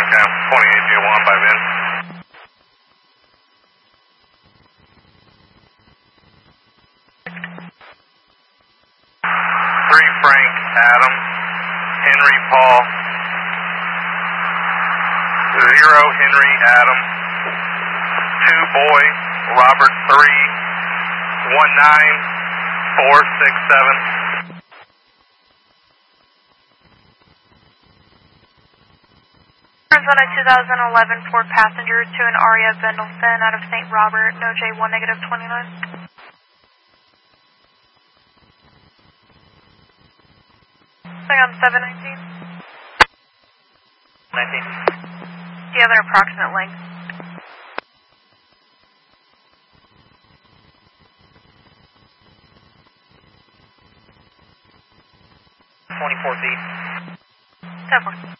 Okay, 2801 by Vin. 3 Frank, Adam, Henry, Paul. 0 Henry, Adam. 2 Boy, Robert 3, 19467. On a 2011 Ford Passenger to an Aria Bendelston out of St. Robert, no J1 negative 29. Thing on 719. 19. The other approximate length. 24 feet. 10-4.